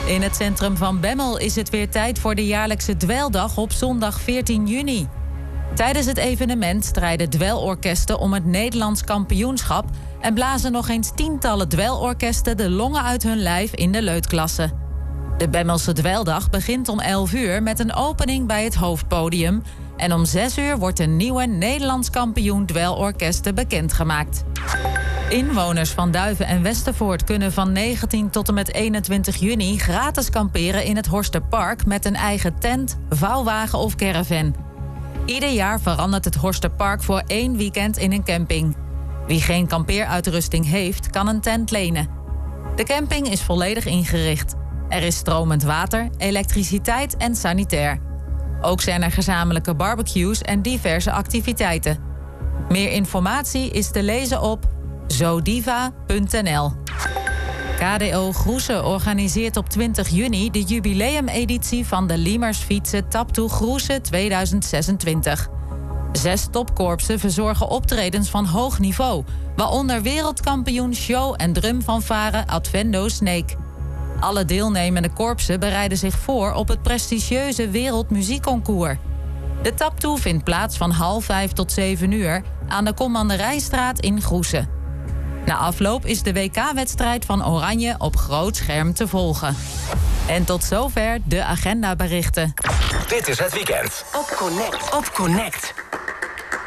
In het centrum van Bemmel is het weer tijd voor de jaarlijkse dweildag op zondag 14 juni. Tijdens het evenement strijden dweilorkesten om het Nederlands kampioenschap en blazen nog eens tientallen dweilorkesten de longen uit hun lijf in de leutklasse. De Bemmelse dweildag begint om 11 uur met een opening bij het hoofdpodium en om 6 uur wordt een nieuwe Nederlands kampioen dweilorkesten bekendgemaakt. Inwoners van Duiven en Westervoort kunnen van 19 tot en met 21 juni gratis kamperen in het Horsterpark met een eigen tent, vouwwagen of caravan. Ieder jaar verandert het Horsterpark voor 1 weekend in een camping. Wie geen kampeeruitrusting heeft, kan een tent lenen. De camping is volledig ingericht. Er is stromend water, elektriciteit en sanitair. Ook zijn er gezamenlijke barbecues en diverse activiteiten. Meer informatie is te lezen op zodiva.nl. KDO Groese organiseert op 20 juni de jubileumeditie van de Liemersfietsen Taptoe Groese 2026. 6 topkorpsen verzorgen optredens van hoog niveau, waaronder wereldkampioen show- en drumfanfare Advendo Snake. Alle deelnemende korpsen bereiden zich voor op het prestigieuze Wereldmuziekconcours. De Taptoe vindt plaats van 4:30 tot 7 uur aan de Commanderijstraat in Groese. Na afloop is de WK-wedstrijd van Oranje op groot scherm te volgen. En tot zover de agendaberichten. Dit is het weekend. Op Connect.